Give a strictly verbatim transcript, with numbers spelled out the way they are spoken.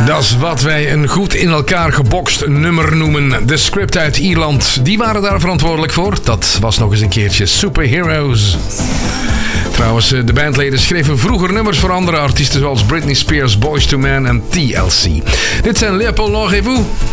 Dat is wat wij een goed in elkaar gebokst nummer noemen. De Script uit Ierland, die waren daar verantwoordelijk voor. Dat was nog eens een keertje Superheroes. Trouwens, de bandleden schreven vroeger nummers voor andere artiesten zoals Britney Spears, Boyz two Men en T L C. Dit zijn Léopold Longez-Vous